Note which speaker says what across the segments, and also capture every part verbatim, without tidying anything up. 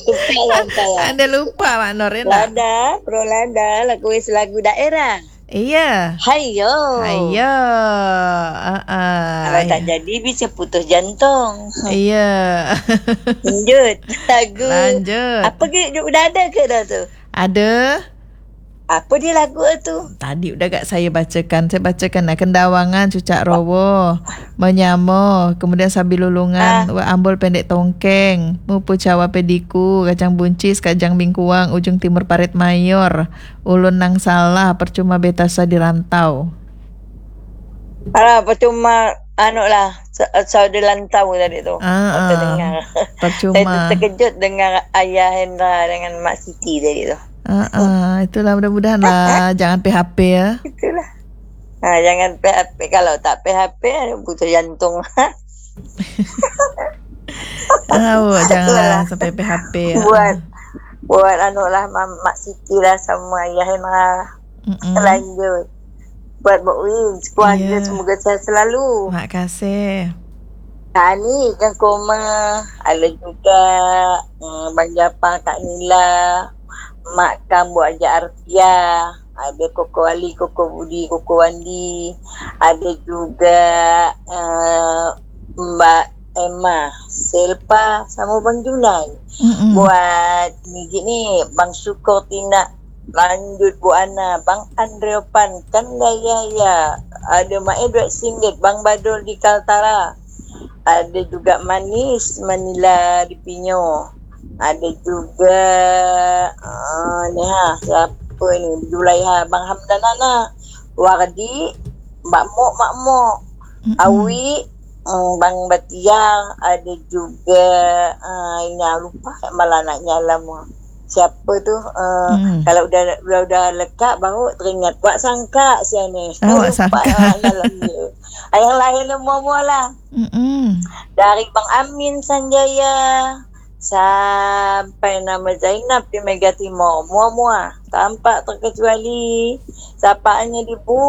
Speaker 1: Lupa lah saya.
Speaker 2: Anda lupa Mak Nur ya nak?
Speaker 1: Lada, Pro Lada, lagu lagu daerah.
Speaker 2: Iya.
Speaker 1: Hayo.
Speaker 2: Hayo. Uh, uh.
Speaker 1: Kalau tak jadi bisa putus jantung.
Speaker 2: Iya.
Speaker 1: Lanjut. Lagu.
Speaker 2: Lanjut.
Speaker 1: Apa ke? Udah ada ke dah tu?
Speaker 2: Ada.
Speaker 1: Apa dia lagu tu?
Speaker 2: Tadi udah gak saya bacakan. Saya bacakan lah. Kendawangan, Cucak Rowo, Menyamo, kemudian Sabi Lulungan, ah. Wa Ambul Pendek Tongkeng, Mupu Cawa Pediku, Kacang Buncis, Kajang Bingkuang, Ujung Timur Parit Mayor, Ulun Nang Salah, Percuma Betasa di Rantau.
Speaker 1: Alah, percuma anu lah, Saudi Lantau tadi tu.
Speaker 2: Ah,
Speaker 1: Saya dengar.
Speaker 2: Percuma.
Speaker 1: Saya terkejut dengar Ayah Hendra dengan Mak Siti tadi tu.
Speaker 2: Ah, uh, itulah mudah-mudahan lah. Jangan P H P ya.
Speaker 1: Itulah. Ha, jangan P H P. Kalau tak P H P, putus jantung.
Speaker 2: Oh, janganlah sampai P H P ya.
Speaker 1: Buat, buat anu lah, Mak Siti lah sama Ayah Hendra. Lanjut. Buat Mbak Win, keluarga yeah. Semoga sehat selalu.
Speaker 2: Terima kasih.
Speaker 1: Kak Ani, Kak Koma, ada juga hmm, Bang Japar, Kak Nila, Mak Kam, Bu Ajak Arfia, ada Koko Ali, Koko Budi, Koko Wandi, ada juga uh, Mbak Emma, Selpa sama Bang Junai. Mm-hmm. Buat ni ni Bang Syukur Tina, lanjut Bu Ana, Bang Andreopan, Kandayaya, ada Mak Edward Singgit, Bang Badul di Kaltara, ada juga Manis Manila di Pinyo, ada juga uh, ni ha siapa ni Julaiha, Bang Hamdan Nana, Wardi, Mbak Mok, Mak Mok, mm-hmm. Awi, um, Bang Batiang, ada juga uh, ini lupa malah nak nyala mu. Siapa tu uh, hmm. Kalau udah, udah udah lekat baru teringat buat sangka sia ni.
Speaker 2: Oh, buat sangka.
Speaker 1: Yang lain semua lah.
Speaker 2: Mm-mm.
Speaker 1: Dari Bang Amin Sanjaya sampai nama Zainab di Mega Timur, mua-mua tampak terkecuali sapaannya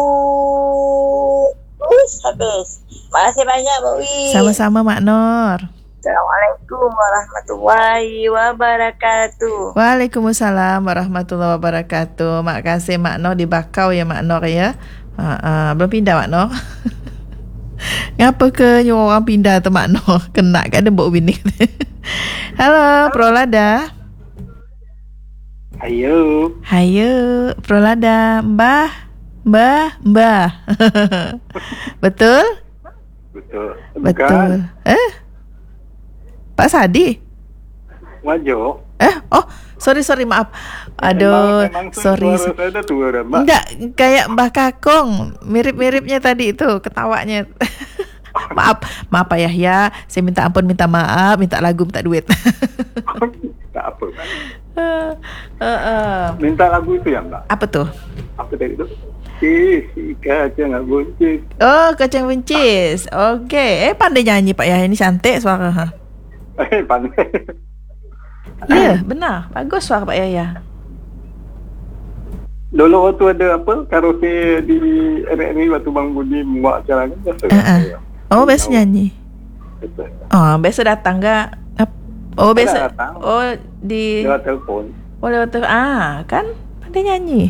Speaker 1: dibus habis. Makasih banyak Mbak Wi.
Speaker 2: Sama-sama Mak Nur.
Speaker 1: Assalamualaikum warahmatullahi wabarakatuh.
Speaker 2: Waalaikumsalam warahmatullahi wabarakatuh. Makasih Mak Nur di Bakau ya Mak Nur ya. Ha, ha, belum pindah Mak Nur. Ngapa ke nyuruh orang pindah tu Mak Nur? Kena kat ada Mbok Win ni. Halo, Prolada.
Speaker 3: Hayo.
Speaker 2: Hayo, Prolada. Mbah. Mbah, Mbah. Betul?
Speaker 3: Betul.
Speaker 2: Betul. Eh? Pak Sadi?
Speaker 3: Wajo.
Speaker 2: Eh, oh, sorry sorry maaf. Aduh, memang, memang sorry.
Speaker 3: Suara tua dah, Mbak.
Speaker 2: Enggak, kayak Mbah Kakong, mirip-miripnya tadi itu ketawanya. Maaf, maaf Pak Yahya, saya minta ampun, minta maaf, minta lagu, minta duit.
Speaker 3: Tak apa, Mbak.
Speaker 2: Uh, uh, uh.
Speaker 3: Minta lagu itu ya, Mbak?
Speaker 2: Apa tuh?
Speaker 3: Apa tadi itu? Si kacang buncis.
Speaker 2: Oh, kacang buncis. Okey. Eh, pandai nyanyi Pak Yahya, ini cantik suara. Ha?
Speaker 3: Eh, pandai.
Speaker 2: Ya, benar. Bagus suara Pak Yahya.
Speaker 3: Dulu waktu ada apa, karaoke di R R I waktu Bang Budi buat acara kan biasa.
Speaker 2: Uh-uh. Oh, biasa nyanyi.
Speaker 3: Betul.
Speaker 2: Oh, biasa datang ke? Oh, biasa.
Speaker 3: Datang.
Speaker 2: Oh, di
Speaker 3: lewat telefon.
Speaker 2: Oh, lewat telefon. Ah, kan pandai nyanyi.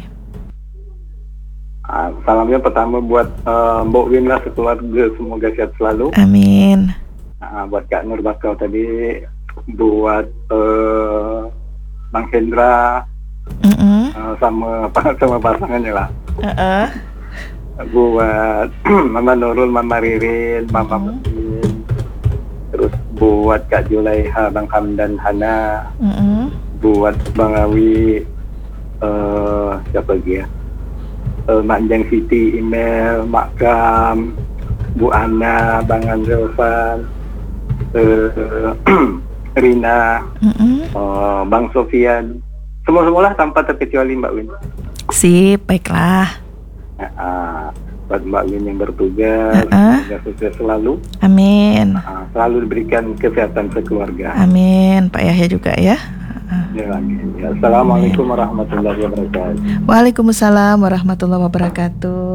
Speaker 3: Ah, salamnya pertama buat uh, Mbok Win lah, sekeluarga, semoga sehat selalu.
Speaker 2: Amin.
Speaker 3: Ah, buat Kak Nur Bakau tadi, buat uh, Bang Hendra,
Speaker 2: uh-uh.
Speaker 3: uh, sama sama pasangannya lah.
Speaker 2: Uh-uh.
Speaker 3: Buat Mama Nurul, Mama Ririn, Mama uh-uh. Mesin, terus buat Kak Julaiha, Bang Hamdan Hana, uh-uh. buat Bang Awi, uh, siapa lagi ya? Uh, Mak Jang Siti, Email, Mak Kam, Bu Ana, Bang Andreovan, uh, Rina, mm-hmm. uh, Bang Sofian, semua-semualah tanpa terkecuali Mbak Win.
Speaker 2: Sip, baiklah.
Speaker 3: Uh, uh, buat Mbak Win yang bertugas,
Speaker 2: uh-uh.
Speaker 3: semoga sukses selalu.
Speaker 2: Amin.
Speaker 3: Uh, selalu diberikan kesehatan sekeluarga.
Speaker 2: Amin. Pak Yahya juga ya.
Speaker 3: Ya, Assalamualaikum warahmatullahi wabarakatuh.
Speaker 2: Waalaikumsalam warahmatullahi wabarakatuh.